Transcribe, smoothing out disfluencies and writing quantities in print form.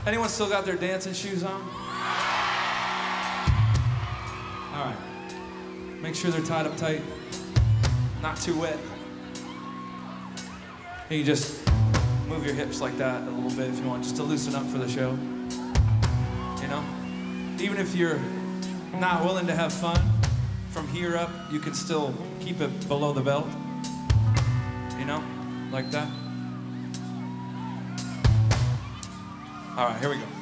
Anyone still got their dancing shoes on? All right. Make sure they're tied up tight, not too wet. You can just move your hips like that a little bit if you want, just to loosen up for the show. You know? Even if you're not willing to have fun, from here up, you can still keep it below the belt. You know? Like that. All right, here we go.